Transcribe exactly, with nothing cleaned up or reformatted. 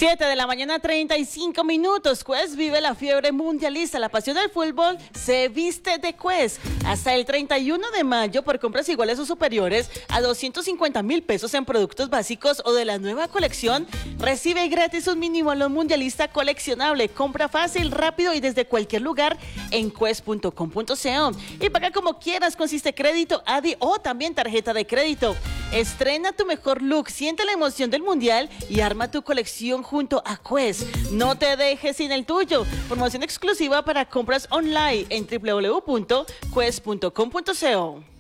siete de la mañana, treinta y cinco minutos. Quest vive la fiebre mundialista. La pasión del fútbol se viste de Quest. Hasta el treinta y uno de mayo, por compras iguales o superiores a doscientos cincuenta mil pesos en productos básicos o de la nueva colección, recibe gratis un mini balón mundialista coleccionable. Compra fácil, rápido y desde cualquier lugar en quest punto com punto co. Y paga como quieras con Siste Crédito, Adi o también tarjeta de crédito. Estrena tu mejor look, siente la emoción del mundial y arma tu colección junto a Quest. No te dejes sin el tuyo. Promoción exclusiva para compras online en w w w punto quest punto com punto co.